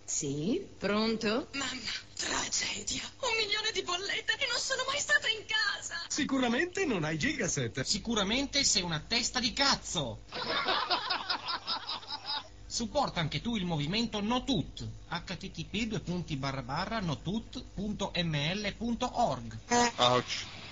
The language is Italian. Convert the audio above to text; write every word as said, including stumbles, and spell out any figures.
Sì, pronto? Mamma, tragedia. Un milione di bollette e non sono mai stata in casa. Sicuramente non hai Gigaset. Sicuramente sei una testa di cazzo. Supporta anche tu il movimento NoTut. h t t p due punti barra barra notut punto m l punto org. Ouch.